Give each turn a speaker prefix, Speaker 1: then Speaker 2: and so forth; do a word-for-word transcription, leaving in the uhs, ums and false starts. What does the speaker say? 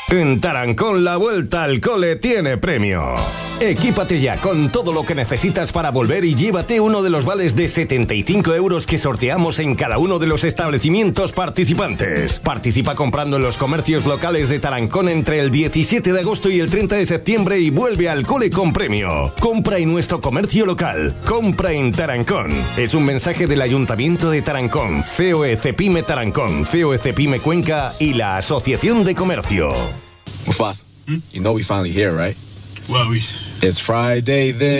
Speaker 1: En Tarancón la vuelta al cole tiene premio. Equípate ya con todo lo que necesitas para volver y llévate uno de los vales de setenta y cinco euros que sorteamos en cada uno de los establecimientos participantes. Participa comprando en los comercios locales de Tarancón entre el diecisiete de agosto y el treinta de septiembre y vuelve al cole con premio. Compra en nuestro comercio local. Compra en Tarancón. Es un mensaje del Ayuntamiento de Tarancón, C O E Cepime Tarancón, C O E Cepime Cuenca y la Asociación de Comercio.
Speaker 2: Mufasa, hmm? You know we finally here, right?
Speaker 3: Well, we...
Speaker 2: It's Friday then.